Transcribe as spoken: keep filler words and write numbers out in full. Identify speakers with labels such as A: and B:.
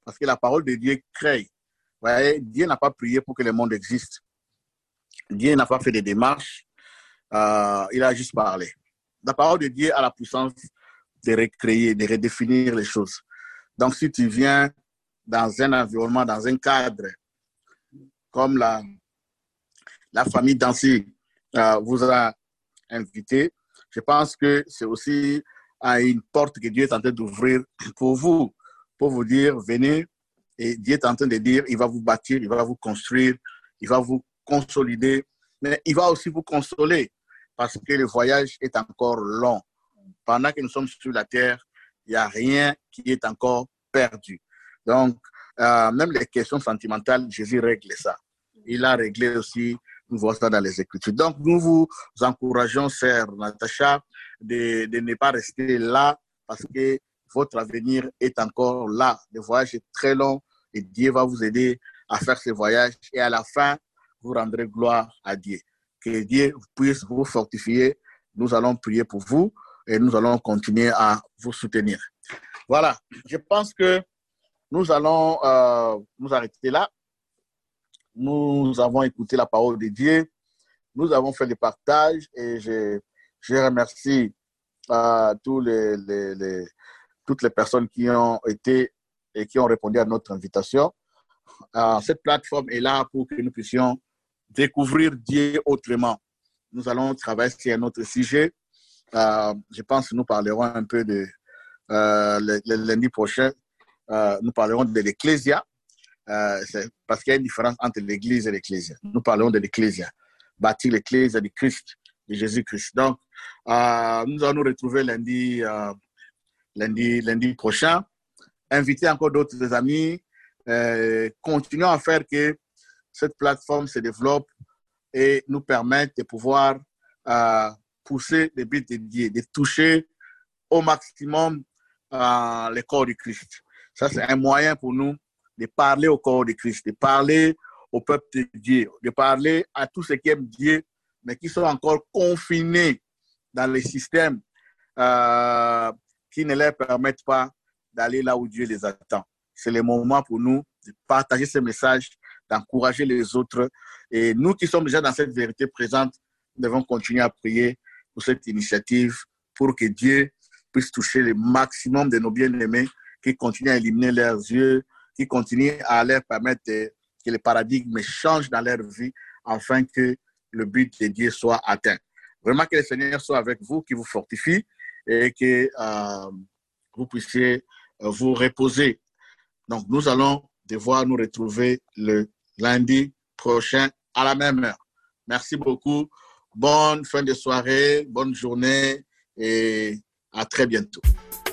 A: Parce que la parole de Dieu crée. Vous voyez, Dieu n'a pas prié pour que le monde existe. Dieu n'a pas fait des démarches. Euh, il a juste parlé. La parole de Dieu a la puissance de recréer, de redéfinir les choses. Donc, si tu viens dans un environnement, dans un cadre, comme la, la famille Dancy euh, vous a invité, je pense que c'est aussi à une porte que Dieu est en train d'ouvrir pour vous, pour vous dire, venez, et Dieu est en train de dire, il va vous bâtir, il va vous construire, il va vous consolider, mais il va aussi vous consoler, parce que le voyage est encore long. Pendant que nous sommes sur la terre, il n'y a rien qui est encore perdu. Donc, euh, même les questions sentimentales, Jésus règle ça. Il a réglé aussi, nous voyons ça dans les Écritures. Donc, nous vous encourageons, sœur Natacha, de, de ne pas rester là parce que votre avenir est encore là. Le voyage est très long et Dieu va vous aider à faire ce voyage et à la fin, vous rendrez gloire à Dieu. Que Dieu puisse vous fortifier. Nous allons prier pour vous et nous allons continuer à vous soutenir. Voilà, je pense que nous allons euh, nous arrêter là. Nous avons écouté la parole de Dieu. Nous avons fait le partage et je, je remercie euh, tous les, les, les, toutes les personnes qui ont été et qui ont répondu à notre invitation. Euh, cette plateforme est là pour que nous puissions découvrir Dieu autrement. Nous allons travailler sur un autre sujet. Euh, je pense que nous parlerons un peu de euh, le, le lundi prochain. Euh, nous parlerons de l'Ecclésia. Euh, parce qu'il y a une différence entre l'Église et l'Ecclésia. Nous parlerons de l'Ecclésia, bâtir l'Ecclésia du Christ, de Jésus-Christ. Donc, euh, nous allons nous retrouver lundi, euh, lundi, lundi prochain. Inviter encore d'autres amis. Euh, continuons à faire que cette plateforme se développe et nous permette de pouvoir euh, pousser les buts de Dieu, de toucher au maximum euh, le corps du Christ. Ça, c'est un moyen pour nous de parler au corps de Christ, de parler au peuple de Dieu, de parler à tous ceux qui aiment Dieu, mais qui sont encore confinés dans les systèmes euh, qui ne leur permettent pas d'aller là où Dieu les attend. C'est le moment pour nous de partager ce message, d'encourager les autres. Et nous qui sommes déjà dans cette vérité présente, nous devons continuer à prier pour cette initiative, pour que Dieu puisse toucher le maximum de nos bien-aimés, qui continuent à éliminer leurs yeux, qui continuent à leur permettre de, que les paradigmes changent dans leur vie, afin que le but de Dieu soit atteint. Vraiment que le Seigneur soit avec vous, qui vous fortifie et que euh, vous puissiez euh, vous reposer. Donc, nous allons devoir nous retrouver le lundi prochain à la même heure. Merci beaucoup. Bonne fin de soirée, bonne journée et à très bientôt.